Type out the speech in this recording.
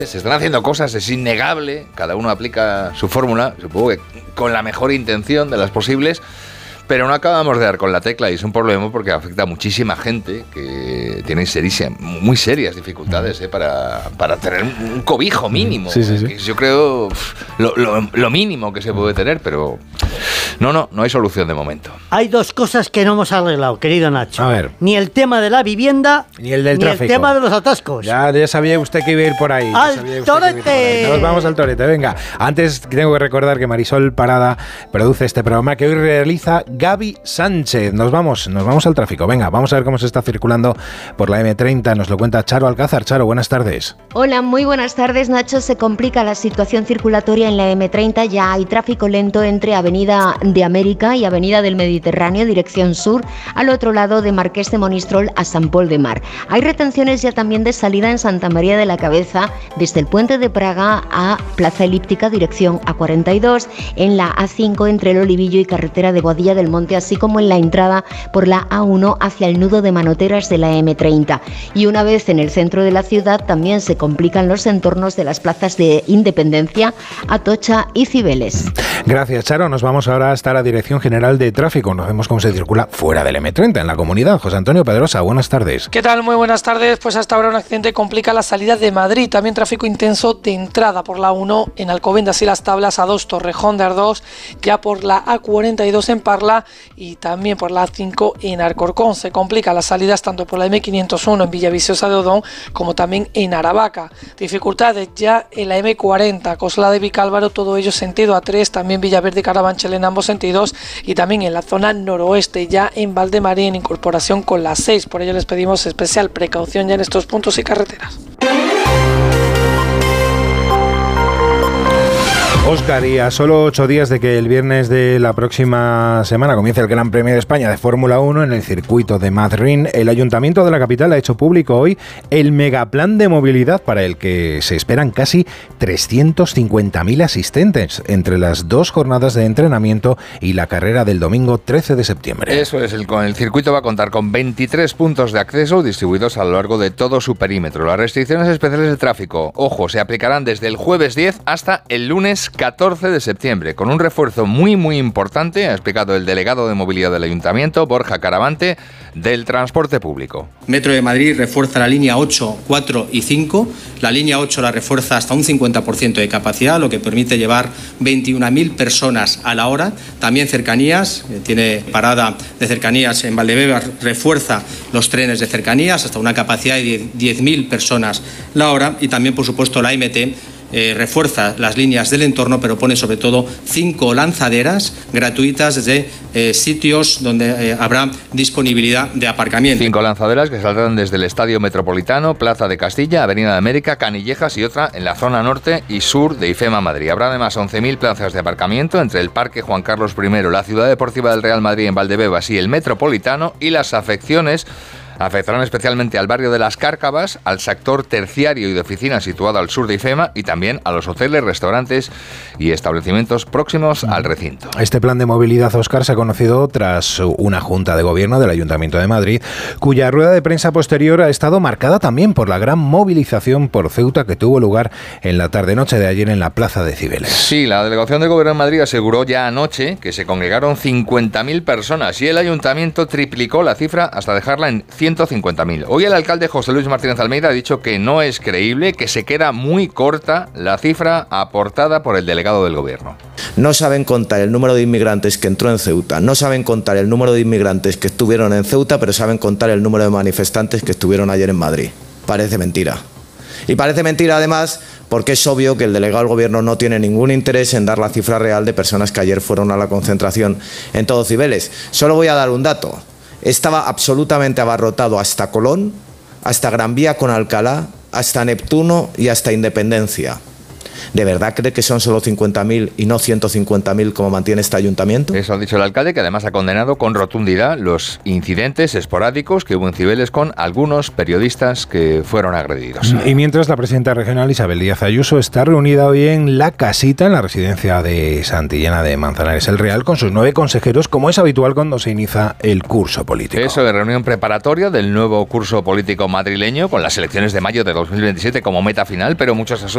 Se están haciendo cosas, es innegable, cada uno aplica su fórmula, supongo que con la mejor intención de las posibles, pero no acabamos de dar con la tecla y es un problema porque afecta a muchísima gente que tiene muy serias dificultades para tener un cobijo mínimo. Sí. Yo creo lo mínimo que se puede tener, pero no hay solución de momento. Hay dos cosas que no hemos arreglado, querido Nacho. A ver. Ni el tema de la vivienda, ni el del tráfico. El tema de los atascos. Ya sabía usted que iba a ir por ahí. ¡Al torete! Nos vamos al torete, venga. Antes tengo que recordar que Marisol Parada produce este programa que hoy realiza Gaby Sánchez. Nos vamos al tráfico. Venga, vamos a ver cómo se está circulando por la M30. Nos lo cuenta Charo Alcázar. Charo, buenas tardes. Hola, muy buenas tardes, Nacho. Se complica la situación circulatoria en la M30. Ya hay tráfico lento entre Avenida de América y Avenida del Mediterráneo, dirección sur, al otro lado de Marqués de Monistrol a San Pol de Mar. Hay retenciones ya también de salida en Santa María de la Cabeza, desde el Puente de Praga a Plaza Elíptica, dirección A42, en la A5 entre el Olivillo y carretera de Boadilla del Monte, así como en la entrada por la A1 hacia el nudo de Manoteras de la M30. Y una vez en el centro de la ciudad también se complican los entornos de las plazas de Independencia, Atocha y Cibeles. Gracias, Charo. Nos vamos ahora hasta la Dirección General de Tráfico. Nos vemos cómo se circula fuera del M30 en la comunidad. José Antonio Pedrosa, buenas tardes. ¿Qué tal? Muy buenas tardes. Pues hasta ahora un accidente complica la salida de Madrid. También tráfico intenso de entrada por la 1 en Alcobendas y Las Tablas, A2 Torrejón de Ardós, ya por la A42 en Parla y también por la A5 en Alcorcón. Se complica las salidas tanto por la M501 en Villaviciosa de Odón como también en Aravaca. Dificultades ya en la M40, Coslada de Vicálvaro, todo ello sentido A3, también Villaverde y Carabanchel en ambos sentidos y también en la zona noroeste, ya en Valdemarín en incorporación con la 6. Por ello les pedimos especial precaución ya en estos puntos y carreteras. Óscar, y a solo 8 días de que el viernes de la próxima semana comience el Gran Premio de España de Fórmula 1 en el circuito de Madrid, el Ayuntamiento de la capital ha hecho público hoy el megaplan de movilidad para el que se esperan casi 350.000 asistentes entre las dos jornadas de entrenamiento y la carrera del domingo 13 de septiembre. Eso es, el circuito va a contar con 23 puntos de acceso distribuidos a lo largo de todo su perímetro. Las restricciones especiales de tráfico, ojo, se aplicarán desde el jueves 10 hasta el lunes 14 de septiembre, con un refuerzo muy importante, ha explicado el delegado de movilidad del Ayuntamiento, Borja Caravante, del transporte público. Metro de Madrid refuerza la línea 8, 4 y 5. La línea 8 la refuerza hasta un 50% de capacidad, lo que permite llevar 21.000 personas a la hora. También cercanías, tiene parada de cercanías en Valdebebas, refuerza los trenes de cercanías hasta una capacidad de 10.000 personas la hora. Y también, por supuesto, la MT refuerza las líneas del entorno, pero pone sobre todo 5 lanzaderas gratuitas desde sitios donde habrá disponibilidad de aparcamiento. 5 lanzaderas que saldrán desde el Estadio Metropolitano, Plaza de Castilla, Avenida de América, Canillejas y otra en la zona norte y sur de IFEMA Madrid. Habrá además 11.000 plazas de aparcamiento entre el Parque Juan Carlos I, la Ciudad Deportiva del Real Madrid en Valdebebas y el Metropolitano, y las afecciones afectarán especialmente al barrio de Las Cárcavas, al sector terciario y de oficinas situado al sur de IFEMA y también a los hoteles, restaurantes y establecimientos próximos al recinto. Este plan de movilidad, Óscar, se ha conocido tras una junta de gobierno del Ayuntamiento de Madrid, cuya rueda de prensa posterior ha estado marcada también por la gran movilización por Ceuta que tuvo lugar en la tarde-noche de ayer en la Plaza de Cibeles. Sí, la delegación de gobierno de Madrid aseguró ya anoche que se congregaron 50.000 personas y el Ayuntamiento triplicó la cifra hasta dejarla en 150.000. Hoy el alcalde José Luis Martínez Almeida ha dicho que no es creíble, que se queda muy corta la cifra aportada por el delegado del gobierno. No saben contar el número de inmigrantes que entró en Ceuta, no saben contar el número de inmigrantes que estuvieron en Ceuta, pero saben contar el número de manifestantes que estuvieron ayer en Madrid. Parece mentira. Y parece mentira además porque es obvio que el delegado del gobierno no tiene ningún interés en dar la cifra real de personas que ayer fueron a la concentración en todo Cibeles. Solo voy a dar un dato. Estaba absolutamente abarrotado hasta Colón, hasta Gran Vía con Alcalá, hasta Neptuno y hasta Independencia. ¿De verdad cree que son solo 50.000 y no 150.000 como mantiene este ayuntamiento? Eso ha dicho el alcalde, que además ha condenado con rotundidad los incidentes esporádicos que hubo en Cibeles con algunos periodistas que fueron agredidos. Y mientras, la presidenta regional Isabel Díaz Ayuso está reunida hoy en La Casita, en la residencia de Santillana de Manzanares el Real, con sus 9 consejeros, como es habitual cuando se inicia el curso político. Eso de reunión preparatoria del nuevo curso político madrileño, con las elecciones de mayo de 2027 como meta final, pero muchos asuntos